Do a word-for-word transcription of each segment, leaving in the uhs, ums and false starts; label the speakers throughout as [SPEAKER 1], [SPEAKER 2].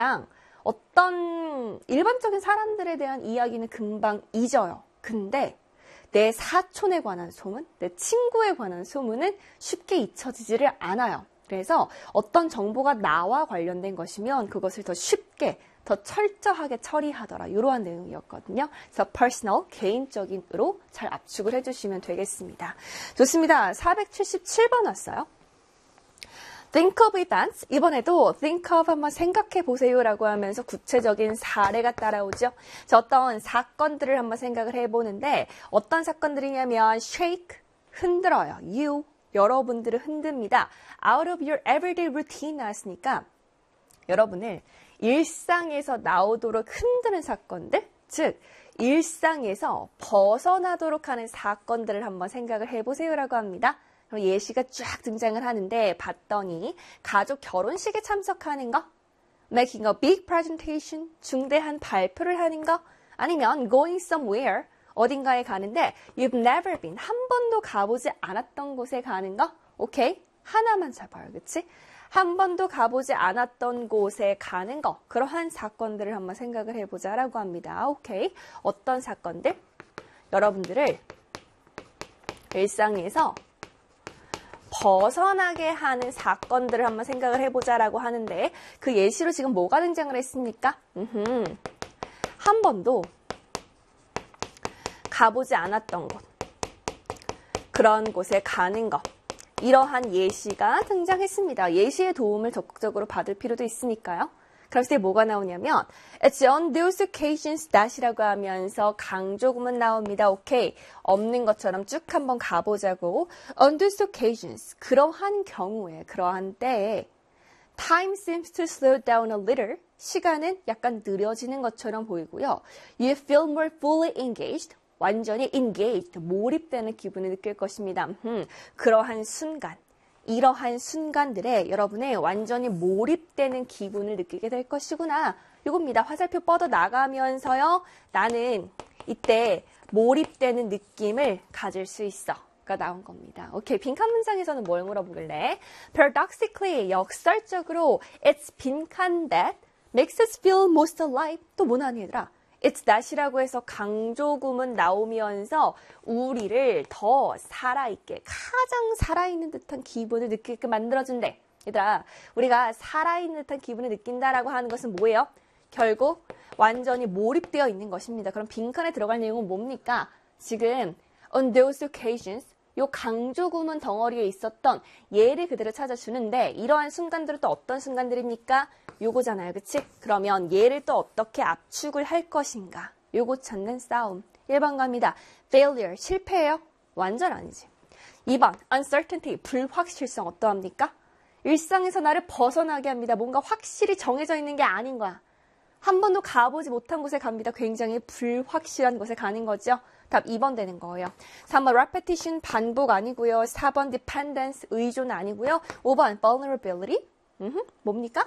[SPEAKER 1] 어떤 일반적인 사람들에 대한 이야기는 금방 잊어요. 근데 내 사촌에 관한 소문, 내 친구에 관한 소문은 쉽게 잊혀지지를 않아요. 그래서 어떤 정보가 나와 관련된 것이면 그것을 더 쉽게, 더 철저하게 처리하더라. 이러한 내용이었거든요. 그래서 personal, 개인적인으로 잘 압축을 해주시면 되겠습니다. 좋습니다. 사백칠십칠 번 왔어요. Think of events. 이번에도 think of 한번 생각해 보세요라고 하면서 구체적인 사례가 따라오죠. 자, 어떤 사건들을 한번 생각을 해보는데 어떤 사건들이냐면 shake, 흔들어요. you, 여러분들을 흔듭니다. out of your everyday routine 나왔으니까 여러분을 일상에서 나오도록 흔드는 사건들, 즉 일상에서 벗어나도록 하는 사건들을 한번 생각을 해보세요라고 합니다. 그럼 예시가 쫙 등장을 하는데 봤더니 가족 결혼식에 참석하는 거, making a big presentation, 중대한 발표를 하는 거, 아니면 going somewhere, 어딘가에 가는데 you've never been, 한 번도 가보지 않았던 곳에 가는 거. 오케이? 하나만 잡아요. 그치? 한 번도 가보지 않았던 곳에 가는 거. 그러한 사건들을 한번 생각을 해보자라고 합니다. 오케이? 어떤 사건들? 여러분들을 일상에서 벗어나게 하는 사건들을 한번 생각을 해보자라고 하는데 그 예시로 지금 뭐가 등장을 했습니까? 음흠. 한 번도 가보지 않았던 곳, 그런 곳에 가는 것, 이러한 예시가 등장했습니다. 예시의 도움을 적극적으로 받을 필요도 있으니까요. 그럼 그때 뭐가 나오냐면 It's on those occasions that이라고 하면서 강조구문 나옵니다. 오케이. 없는 것처럼 쭉 한번 가보자고. On those occasions, 그러한 경우에, 그러한 때에 Time seems to slow down a little. 시간은 약간 느려지는 것처럼 보이고요. You feel more fully engaged. 완전히 engaged, 몰입되는 기분을 느낄 것입니다. 음, 그러한 순간, 이러한 순간들에 여러분의 완전히 몰입되는 기분을 느끼게 될 것이구나. 이겁니다. 화살표 뻗어 나가면서요. 나는 이때 몰입되는 느낌을 가질 수 있어. 가 나온 겁니다. 오케이, 빈칸 문장에서는 뭘 물어보길래? Paradoxically, 역설적으로 it's 빈칸 that makes us feel most alive. 또 뭐나니 얘들아? It's that이라고 해서 강조구문 나오면서 우리를 더 살아있게, 가장 살아있는 듯한 기분을 느끼게 만들어준대. 얘들아, 우리가 살아있는 듯한 기분을 느낀다라고 하는 것은 뭐예요? 결국 완전히 몰입되어 있는 것입니다. 그럼 빈칸에 들어갈 내용은 뭡니까? 지금 on those occasions, 요 강조구문 덩어리에 있었던 예를 그대로 찾아주는데 이러한 순간들은 또 어떤 순간들입니까? 요거잖아요. 그치? 그러면 얘를 또 어떻게 압축을 할 것인가? 요거 찾는 싸움. 일 번 갑니다. failure, 실패예요? 완전 아니지. 이 번, uncertainty, 불확실성 어떠합니까? 일상에서 나를 벗어나게 합니다. 뭔가 확실히 정해져 있는 게 아닌 거야. 한 번도 가보지 못한 곳에 갑니다. 굉장히 불확실한 곳에 가는 거죠. 답 이 번 되는 거예요. 삼 번 repetition, 반복 아니고요. 사 번 dependence, 의존 아니고요. 오 번 vulnerability, 음흠, 뭡니까?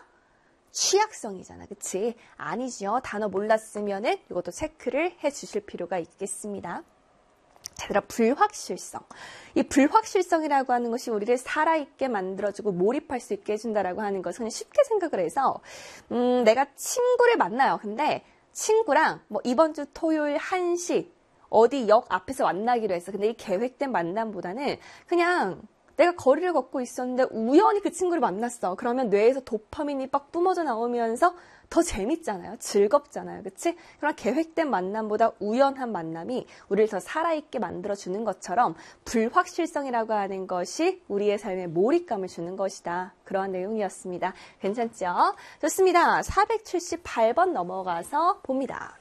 [SPEAKER 1] 취약성이잖아. 그치? 아니죠. 단어 몰랐으면은 이것도 체크를 해 주실 필요가 있겠습니다. 자, 얘들아, 불확실성. 이 불확실성이라고 하는 것이 우리를 살아있게 만들어주고 몰입할 수 있게 해준다라고 하는 것은 쉽게 생각을 해서 음, 내가 친구를 만나요. 근데 친구랑 뭐 이번 주 토요일 한 시 어디 역 앞에서 만나기로 했어. 근데 이 계획된 만남보다는 그냥 내가 거리를 걷고 있었는데 우연히 그 친구를 만났어. 그러면 뇌에서 도파민이 빡 뿜어져 나오면서 더 재밌잖아요. 즐겁잖아요. 그치? 그런 계획된 만남보다 우연한 만남이 우리를 더 살아있게 만들어주는 것처럼 불확실성이라고 하는 것이 우리의 삶에 몰입감을 주는 것이다. 그러한 내용이었습니다. 괜찮죠? 좋습니다. 사백칠십팔 번 넘어가서 봅니다.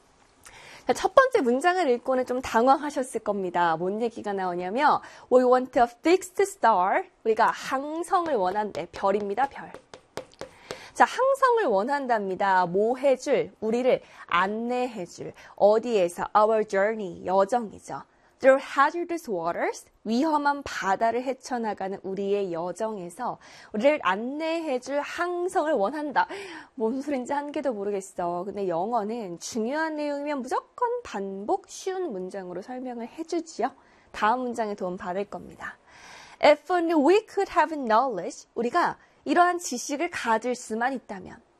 [SPEAKER 1] 첫 번째 문장을 읽고는 좀 당황하셨을 겁니다. 뭔 얘기가 나오냐면 We want a fixed star. 우리가 항성을 원한대. 별입니다. 별. 자, 항성을 원한답니다. 뭐 해줄? 우리를 안내해줄. 어디에서? Our journey. 여정이죠. Through hazardous waters. 위험한 바다를 헤쳐나가는 우리의 여정에서 우리를 안내해줄 항성을 원한다. 뭔 소린지 한 개도 모르겠어. 근데 영어는 중요한 내용이면 무조건 반복 쉬운 문장으로 설명을 해주지요. 다음 문장에 도움 받을 겁니다. If only we could have knowledge. 우리가 이러한 지식을 가질 수만 있다면.